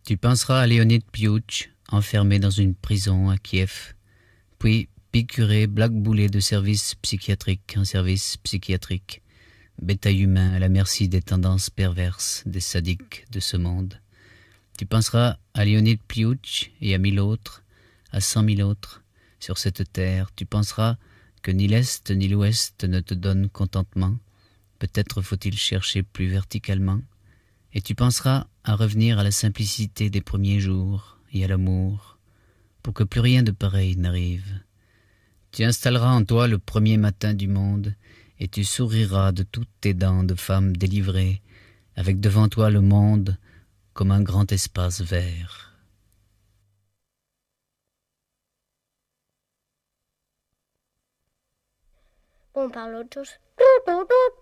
Tu penseras à Leonid Piouch, enfermé dans une prison à Kiev, puis piqûré, blackboulé de service psychiatrique en service psychiatrique, bétail humain à la merci des tendances perverses des sadiques de ce monde. Tu penseras à Leonid Piouch et à 1000 autres, à 100 000 autres, sur cette terre. Tu penseras que ni l'Est ni l'Ouest ne te donnent contentement. Peut-être faut-il chercher plus verticalement. Et tu penseras à revenir à la simplicité des premiers jours et à l'amour, pour que plus rien de pareil n'arrive. Tu installeras en toi le premier matin du monde, et tu souriras de toutes tes dents de femme délivrée, avec devant toi le monde comme un grand espace vert. Bon, on parle autre chose.